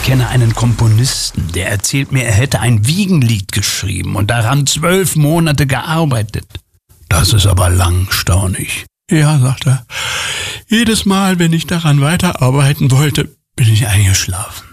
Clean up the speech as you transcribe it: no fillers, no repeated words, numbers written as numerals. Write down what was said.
kenne einen Komponisten, der erzählt mir, er hätte ein Wiegenlied geschrieben und daran 12 Monate gearbeitet. Das ist aber langstaunig. Ja, sagt er, jedes Mal, wenn ich daran weiterarbeiten wollte, bin ich eingeschlafen.